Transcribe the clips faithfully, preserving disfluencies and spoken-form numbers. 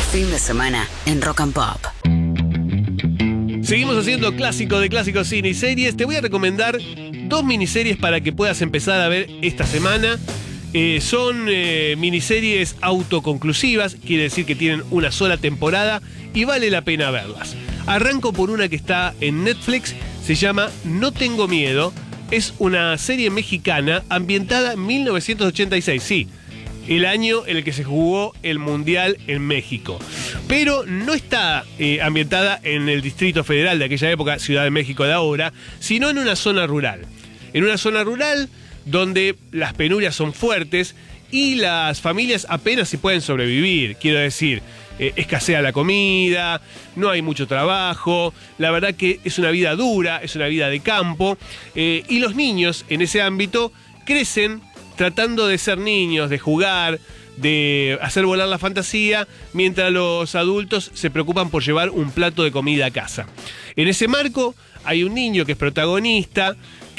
Fin de semana en Rock and Pop. Seguimos haciendo clásico de clásicos, cine y series. Te voy a recomendar dos miniseries para que puedas empezar a ver esta semana. Eh, son eh, miniseries autoconclusivas, quiere decir que tienen una sola temporada y vale la pena verlas. Arranco por una que está en Netflix, se llama No Tengo Miedo. Es una serie mexicana ambientada en mil novecientos ochenta y seis, sí, el año en el que se jugó el Mundial en México. Pero no está eh, ambientada en el Distrito Federal de aquella época, Ciudad de México de ahora, sino en una zona rural. En una zona rural donde las penurias son fuertes y las familias apenas si pueden sobrevivir. Quiero decir, eh, escasea la comida, no hay mucho trabajo, la verdad que es una vida dura, es una vida de campo, eh, y los niños en ese ámbito crecen tratando de ser niños, de jugar, de hacer volar la fantasía, mientras los adultos se preocupan por llevar un plato de comida a casa. En ese marco hay un niño que es protagonista,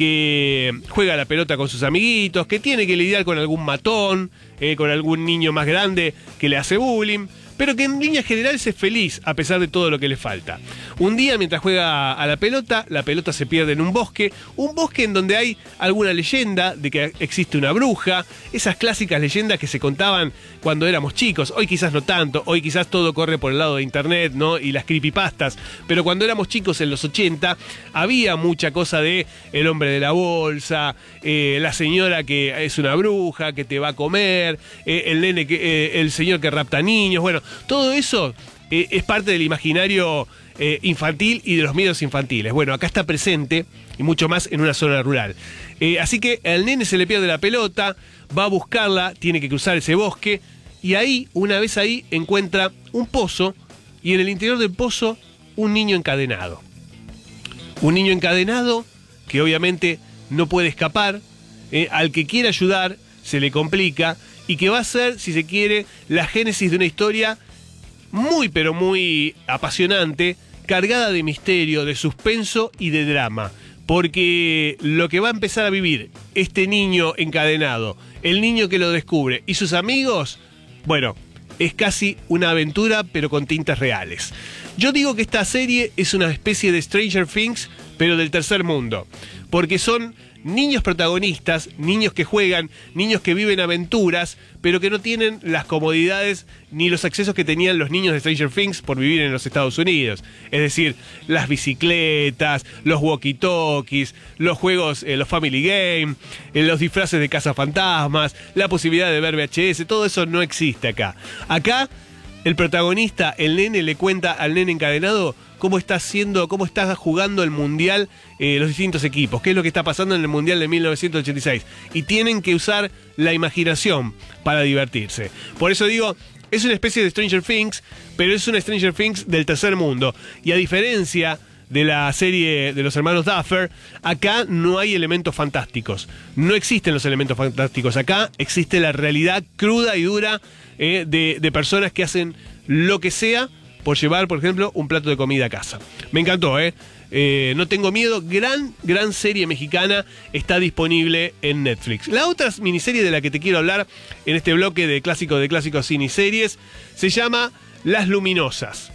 que juega a la pelota con sus amiguitos, que tiene que lidiar con algún matón, eh, con algún niño más grande que le hace bullying, pero que en líneas generales es feliz a pesar de todo lo que le falta. Un día, mientras juega a la pelota, la pelota se pierde en un bosque, un bosque en donde hay alguna leyenda de que existe una bruja, esas clásicas leyendas que se contaban cuando éramos chicos. Hoy quizás no tanto, hoy quizás todo corre por el lado de internet, ¿no? Y las creepypastas, pero cuando éramos chicos en los ochenta había mucha cosa de el hombre de la bolsa, eh, la señora que es una bruja, que te va a comer, eh, el nene que, eh, el señor que rapta niños. Bueno, todo eso eh, es parte del imaginario eh, infantil y de los miedos infantiles. Bueno, acá está presente y mucho más en una zona rural. Eh, así que al nene se le pierde la pelota, va a buscarla, tiene que cruzar ese bosque y ahí, una vez ahí, encuentra un pozo y en el interior del pozo un niño encadenado. Un niño encadenado que obviamente no puede escapar, eh, al que quiere ayudar se le complica y que va a ser, si se quiere, la génesis de una historia muy pero muy apasionante, cargada de misterio, de suspenso y de drama. Porque lo que va a empezar a vivir este niño encadenado, el niño que lo descubre y sus amigos, bueno, es casi una aventura pero con tintas reales. Yo digo que esta serie es una especie de Stranger Things, pero del tercer mundo, porque son niños protagonistas, niños que juegan, niños que viven aventuras, pero que no tienen las comodidades ni los accesos que tenían los niños de Stranger Things por vivir en los Estados Unidos. Es decir, las bicicletas, los walkie-talkies, los juegos, eh, los Family Game, eh, los disfraces de cazafantasmas, la posibilidad de ver V H S, todo eso no existe acá. Acá, el protagonista, el nene, le cuenta al nene encadenado cómo está haciendo, cómo está jugando el Mundial eh, los distintos equipos, qué es lo que está pasando en el Mundial de mil novecientos ochenta y seis. Y tienen que usar la imaginación para divertirse. Por eso digo, es una especie de Stranger Things, pero es una Stranger Things del tercer mundo. Y a diferencia de la serie de los hermanos Duffer, acá no hay elementos fantásticos. No existen los elementos fantásticos. Acá existe la realidad cruda y dura eh, de, de personas que hacen lo que sea por llevar, por ejemplo, un plato de comida a casa. Me encantó, ¿eh? Eh, No Tengo Miedo, gran, gran serie mexicana, está disponible en Netflix. La otra miniserie de la que te quiero hablar en este bloque de clásicos de clásicos cine y series se llama Las Luminosas.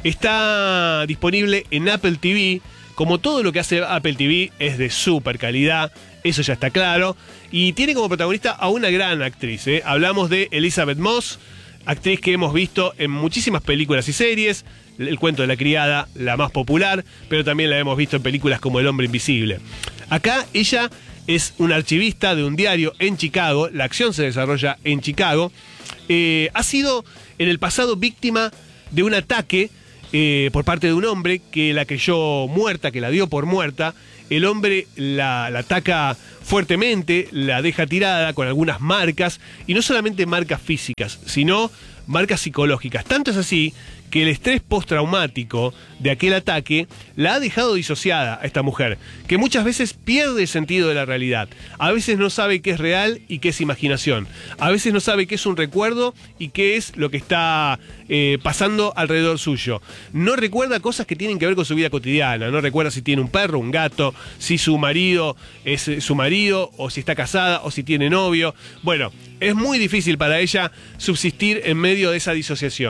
Está disponible en Apple T V. Como todo lo que hace Apple T V es de súper calidad, eso ya está claro. Y tiene como protagonista a una gran actriz, ¿eh? Hablamos de Elizabeth Moss, actriz que hemos visto en muchísimas películas y series. El Cuento de la Criada, la más popular, pero también la hemos visto en películas como El Hombre Invisible. Acá ella es una archivista de un diario en Chicago, la acción se desarrolla en Chicago. Eh, ha sido en el pasado víctima de un ataque eh, por parte de un hombre que la creyó muerta, que la dio por muerta. El hombre la, la ataca fuertemente, la deja tirada con algunas marcas, y no solamente marcas físicas, sino marcas psicológicas. Tanto es así que el estrés postraumático de aquel ataque la ha dejado disociada a esta mujer, que muchas veces pierde el sentido de la realidad. A veces no sabe qué es real y qué es imaginación. A veces no sabe qué es un recuerdo y qué es lo que está eh, pasando alrededor suyo. No recuerda cosas que tienen que ver con su vida cotidiana. No recuerda si tiene un perro, un gato, si su marido es su marido, o si está casada, o si tiene novio. Bueno, es muy difícil para ella subsistir en medio de esa disociación.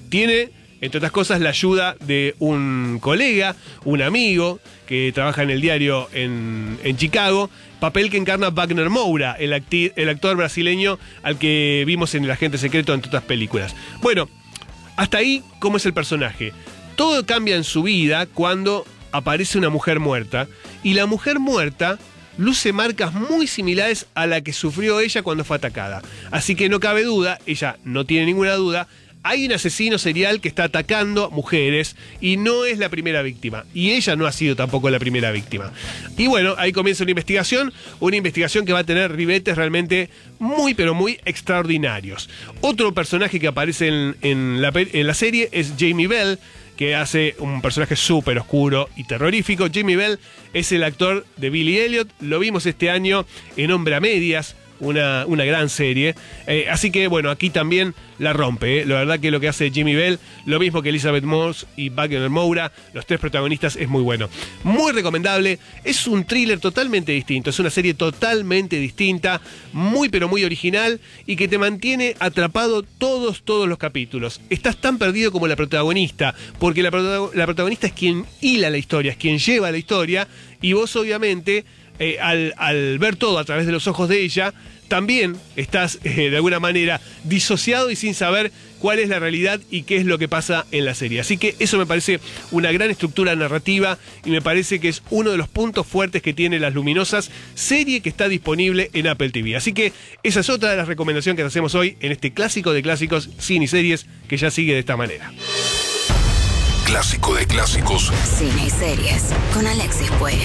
Tiene, entre otras cosas, la ayuda de un colega, un amigo, que trabaja en el diario en, en Chicago, papel que encarna Wagner Moura, el, acti- el actor brasileño al que vimos en El Agente Secreto, entre otras películas. Bueno, hasta ahí, ¿cómo es el personaje? Todo cambia en su vida cuando aparece una mujer muerta, y la mujer muerta luce marcas muy similares a la que sufrió ella cuando fue atacada. Así que no cabe duda, ella no tiene ninguna duda, hay un asesino serial que está atacando mujeres y no es la primera víctima. Y ella no ha sido tampoco la primera víctima. Y bueno, ahí comienza una investigación, una investigación que va a tener ribetes realmente muy pero muy extraordinarios. Otro personaje que aparece en, en, la, en la serie es Jamie Bell, que hace un personaje súper oscuro y terrorífico. Jamie Bell es el actor de Billy Elliot, lo vimos este año en Hombre a Medias, una, una gran serie. Eh, así que bueno, aquí también la rompe. ¿eh? La verdad que lo que hace Jamie Bell, lo mismo que Elizabeth Moss y Wagner Moura, los tres protagonistas, es muy bueno. Muy recomendable. Es un thriller totalmente distinto, es una serie totalmente distinta, muy pero muy original y que te mantiene atrapado todos, todos los capítulos. Estás tan perdido como la protagonista, porque la, prota- la protagonista es quien hila la historia, es quien lleva la historia, y vos obviamente... Eh, al, al ver todo a través de los ojos de ella, también estás eh, de alguna manera disociado y sin saber cuál es la realidad y qué es lo que pasa en la serie. Así que eso me parece una gran estructura narrativa y me parece que es uno de los puntos fuertes que tiene Las Luminosas, serie que está disponible en Apple T V. Así que esa es otra de las recomendaciones que te hacemos hoy en este clásico de clásicos, cine y series, que ya sigue de esta manera. Clásico de clásicos. Cine y series con Alexis Puig.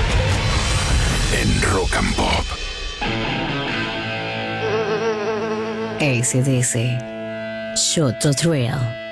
En Rock and Pop. A C D C. Shoot to Thrill.